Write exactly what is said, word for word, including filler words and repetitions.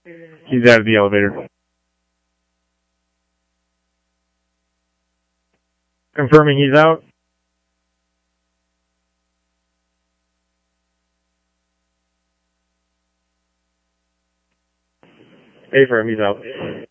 He's out of the elevator. Confirming he's out. A firm, he's out.